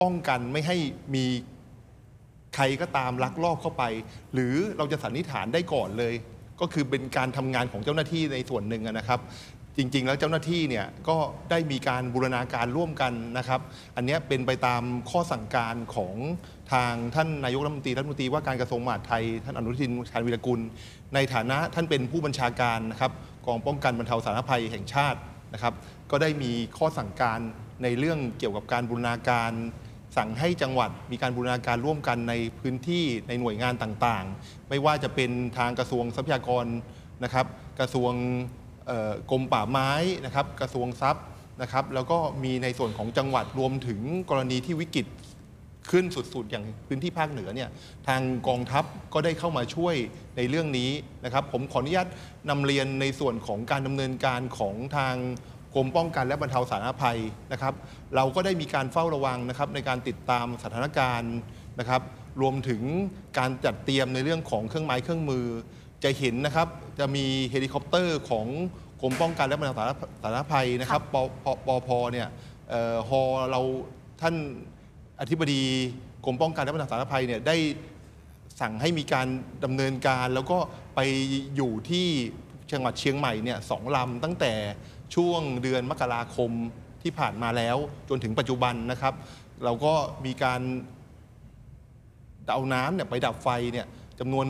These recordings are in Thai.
ป้องกันไม่ให้มีใครก็ตามลักลอบเข้าไปหรือเราจะสันนิษฐานได้ก่อนเลยก็คือเป็นการทำงานของเจ้าหน้าที่ในส่วนหนึ่งนะครับจริงๆแล้วเจ้าหน้าที่เนี่ยก็ได้มีการบูรณาการร่วมกันนะครับอันนี้เป็นไปตามข้อสั่งการของทางท่านนายกรัฐมนตรีว่าการกระทรวงมหาดไทยท่านอนุทินชาญวีรกุลในฐานะท่านเป็นผู้บัญชาการนะครับกองป้องกันบรรเทาสาธารณภัยแห่งชาตินะครับก็ได้มีข้อสั่งการในเรื่องเกี่ยวกับการบูรณาการสั่งให้จังหวัดมีการบูรณาการร่วมกันในพื้นที่ในหน่วยงานต่างๆไม่ว่าจะเป็นทางกระทรวงทรัพยากรนะครับกระทรวงกรมป่าไม้นะครับกระทรวงทรัพย์นะครับแล้วก็มีในส่วนของจังหวัดรวมถึงกรณีที่วิกฤตขึ้นสุดๆอย่างพื้นที่ภาคเหนือเนี่ยทางกองทัพก็ได้เข้ามาช่วยในเรื่องนี้นะครับผมขออนุญาตนำเรียนในส่วนของการดำเนินการของทางกรมป้องกันและบรรเทาสาธารณภัยนะครับเราก็ได้มีการเฝ้าระวังนะครับในการติดตามสถานการณ์นะครับรวมถึงการจัดเตรียมในเรื่องของเครื่องไม้เครื่องมือจะเห็นนะครับจะมีเฮลิคอปเตอร์ของกรมป้องกันและบรรเทาสาธารณภัยนะครับปพเนี่ยฮอเราท่านอธิบดีกรมป้องกันและบรรเทาสาธารณภัยเนี่ยได้สั่งให้มีการดำเนินการแล้วก็ไปอยู่ที่จังหวัดเชียงใหม่เนี่ย2 ลำตั้งแต่ช่วงเดือนมกราคมที่ผ่านมาแล้วจนถึงปัจจุบันนะครับเราก็มีการเอาน้ำเนี่ยไปดับไฟเนี่ยจำนวน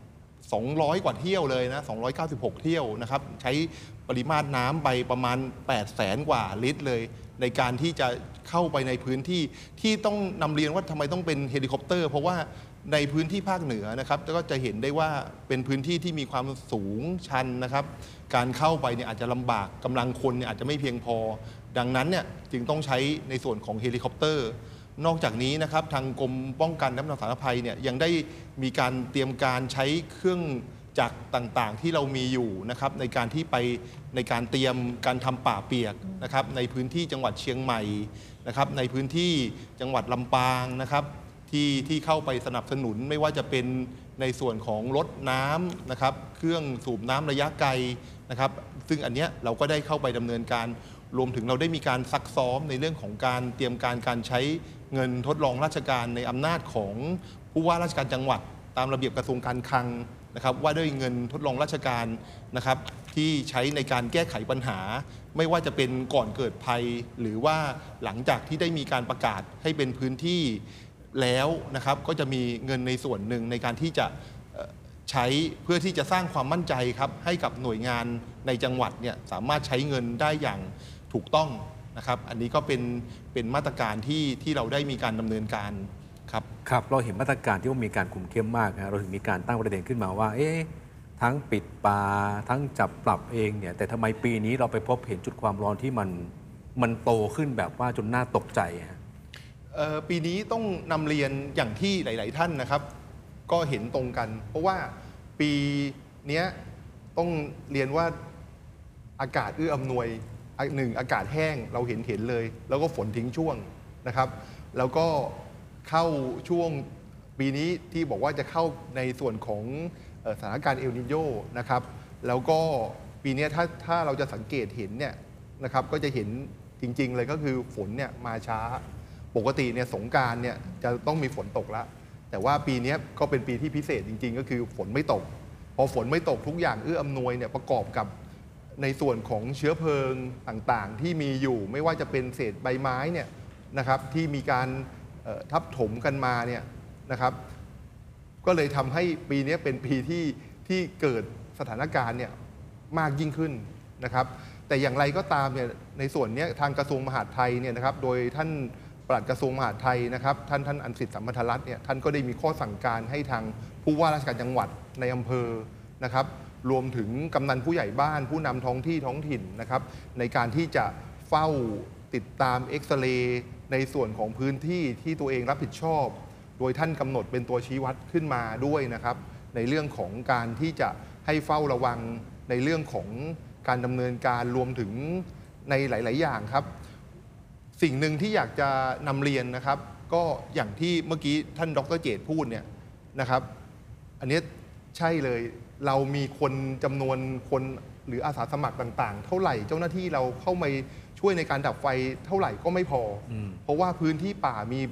200 กว่าเที่ยวเลยนะ296 เที่ยวนะครับใช้ปริมาตรน้ำไปประมาณ800,000 กว่าลิตรเลยในการที่จะเข้าไปในพื้นที่ที่ต้องนำเรียนว่าทำไมต้องเป็นเฮลิคอปเตอร์เพราะว่าในพื้นที่ภาคเหนือนะครับก็จะเห็นได้ว่าเป็นพื้นที่ที่มีความสูงชันนะครับการเข้าไปเนี่ยอาจจะลำบากกำลังคนเนี่ยอาจจะไม่เพียงพอดังนั้นเนี่ยจึงต้องใช้ในส่วนของเฮลิคอปเตอร์นอกจากนี้นะครับทางกรมป้องกันและบรรเทาสาธารณภัยเนี่ยยังได้มีการเตรียมการใช้เครื่องจักรต่างๆที่เรามีอยู่นะครับในการที่ไปในการเตรียมการทำป่าเปียกนะครับในพื้นที่จังหวัดเชียงใหม่นะครับในพื้นที่จังหวัดลำปางนะครับที่เข้าไปสนับสนุนไม่ว่าจะเป็นในส่วนของรถน้ำนะครับเครื่องสูบน้ำระยะไกลนะครับซึ่งอันเนี้ยเราก็ได้เข้าไปดำเนินการรวมถึงเราได้มีการซักซ้อมในเรื่องของการเตรียมการใช้เงินทดลองราชการในอำนาจของผู้ว่าราชการจังหวัดตามระเบียบกระทรวงการคลังนะครับว่าด้วยเงินทดลองราชการนะครับที่ใช้ในการแก้ไขปัญหาไม่ว่าจะเป็นก่อนเกิดภัยหรือว่าหลังจากที่ได้มีการประกาศให้เป็นพื้นที่แล้วนะครับก็จะมีเงินในส่วนหนึ่งในการที่จะใช้เพื่อที่จะสร้างความมั่นใจครับให้กับหน่วยงานในจังหวัดเนี่ยสามารถใช้เงินได้อย่างถูกต้องนะครับอันนี้ก็เป็นมาตรการที่เราได้มีการดำเนินการครับเราเห็นมาตรการที่ว่ามีการคุมเข้มมากนะเราถึงมีการตั้งประเด็นขึ้นมาว่าทั้งปิดป่าทั้งจับปรับเองเนี่ยแต่ทำไมปีนี้เราไปพบเห็นจุดความร้อนที่มันโตขึ้นแบบว่าจนน่าตกใจปีนี้ต้องนำเรียนอย่างที่หลายๆท่านนะครับก็เห็นตรงกันเพราะว่าปีนี้ต้องเรียนว่าอากาศเอื้ออำนวยอากาศแห้งเราเห็นเลยแล้วก็ฝนทิ้งช่วงนะครับแล้วก็เข้าช่วงปีนี้ที่บอกว่าจะเข้าในส่วนของสถานการณ์เอลนิโญนะครับแล้วก็ปีนี้ถ้าเราจะสังเกตเห็นเนี่ยนะครับก็จะเห็นจริงๆเลยก็คือฝนเนี่ยมาช้าปกติเนี่ยสงกรานต์เนี่ยจะต้องมีฝนตกแล้วแต่ว่าปีนี้ก็เป็นปีที่พิเศษจริงๆก็คือฝนไม่ตกพอฝนไม่ตกทุกอย่างเอื้ออำนวยเนี่ยประกอบกับในส่วนของเชื้อเพลิงต่างๆที่มีอยู่ไม่ว่าจะเป็นเศษใบไม้เนี่ยนะครับที่มีการทับถมกันมาเนี่ยนะครับก็เลยทำให้ปีนี้เป็นปีที่เกิดสถานการณ์เนี่ยมากยิ่งขึ้นนะครับแต่อย่างไรก็ตามเนี่ยในส่วนนี้ทางกระทรวงมหาดไทยเนี่ยนะครับโดยท่านปลัดกระทรวงมหาดไทยนะครับท่านอันสิทธิ์สัมพันธรัตน์เนี่ยท่านก็ได้มีข้อสั่งการให้ทางผู้ว่าราชการจังหวัดในอำเภอนะครับรวมถึงกำนันผู้ใหญ่บ้านผู้นำท้องถิ่นนะครับในการที่จะเฝ้าติดตามเอ็กซเรย์ในส่วนของพื้นที่ที่ตัวเองรับผิดชอบโดยท่านกำหนดเป็นตัวชี้วัดขึ้นมาด้วยนะครับในเรื่องของการที่จะให้เฝ้าระวังในเรื่องของการดำเนินการรวมถึงในหลายๆอย่างครับสิ่งหนึ่งที่อยากจะนำเรียนนะครับก็อย่างที่เมื่อกี้ท่านดร.เจตพูดเนี่ยนะครับอันนี้ใช่เลยเรามีคนจำนวนคนหรืออาสาสมัครต่างๆเท่าไหร่เจ้าหน้าที่เราเข้ามาช่วยในการดับไฟเท่าไหร่ก็ไม่พอเพราะว่าพื้นที่ป่ามี